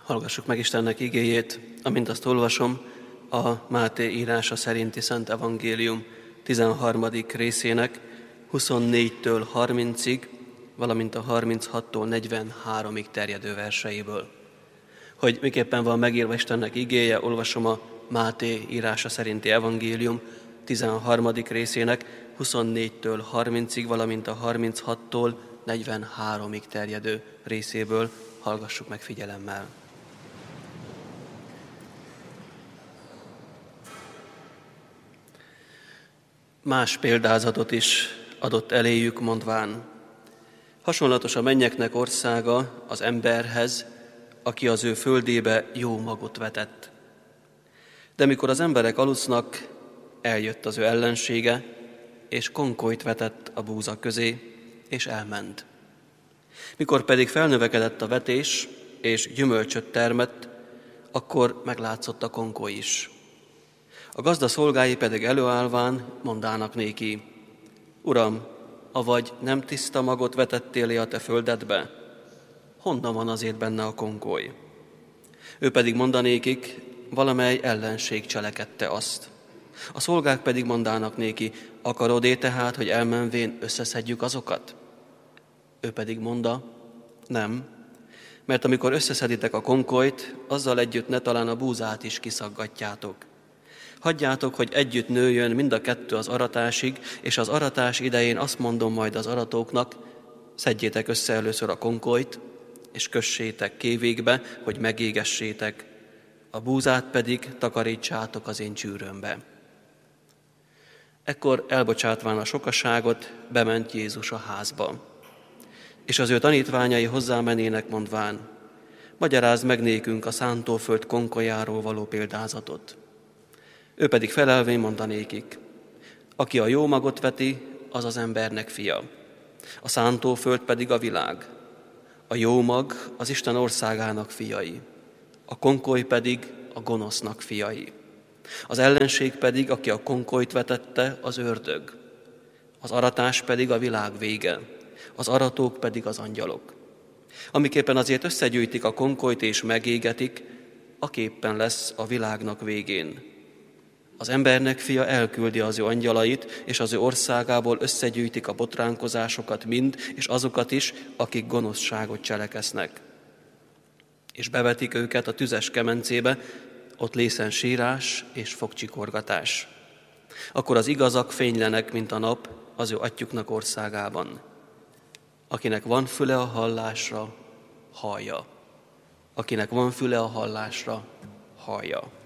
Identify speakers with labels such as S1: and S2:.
S1: Hallgassuk meg Istennek igéjét, amint azt olvasom, a Máté írása szerinti Szent Evangélium 13. részének 24-től 30-ig, valamint a 36-tól 43-ig terjedő verseiből. Hogy miképpen van megírva Istennek igéje, olvasom a Máté írása szerinti Evangélium 13. részének 24-től 30-ig, valamint a 36-tól 43-ig terjedő részéből. Hallgassuk meg figyelemmel. Más példázatot is adott eléjük, mondván: hasonlatos a mennyeknek országa az emberhez, aki az ő földébe jó magot vetett. De mikor az emberek alusznak, eljött az ő ellensége, és konkolyt vetett a búza közé, és elment. Mikor pedig felnövekedett a vetés, és gyümölcsöt termett, akkor meglátszott a konkoly is. A gazda szolgái pedig előállván mondának néki: Uram, avagy nem tiszta magot vetettél a te földedbe? Honnan van azért benne a konkoly? Ő pedig mondanékik: valamely ellenség cselekedte azt. A szolgák pedig mondának néki: akarod-e tehát, hogy elmenvén összeszedjük azokat? Ő pedig monda: nem, mert amikor összeszeditek a konkolyt, azzal együtt ne talán a búzát is kiszaggatjátok. Hagyjátok, hogy együtt nőjön mind a kettő az aratásig, és az aratás idején azt mondom majd az aratóknak: szedjétek össze először a konkolyt, és kössétek kévékbe, hogy megégessétek, a búzát pedig takarítsátok az én csűrömbe. Ekkor elbocsátván a sokaságot, bement Jézus a házba. És az ő tanítványai hozzámenének, mondván: magyarázd meg nékünk a szántóföld konkolyáról való példázatot. Ő pedig felelvén mondanékik: aki a jó magot veti, az az embernek fia. A szántóföld pedig a világ. A jó mag az Isten országának fiai. A konkoly pedig a gonosznak fiai. Az ellenség pedig, aki a konkolyt vetette, az ördög. Az aratás pedig a világ vége. Az aratók pedig az angyalok. Amiképpen azért összegyűjtik a konkolyt és megégetik, aképpen lesz a világnak végén. Az embernek fia elküldi az ő angyalait, és az ő országából összegyűjtik a botránkozásokat mind, és azokat is, akik gonoszságot cselekesznek. És bevetik őket a tüzes kemencébe, ott lészen sírás és fogcsikorgatás. Akkor az igazak fénylenek, mint a nap, az ő atyjuknak országában. Akinek van füle a hallásra, hallja. Akinek van füle a hallásra, hallja.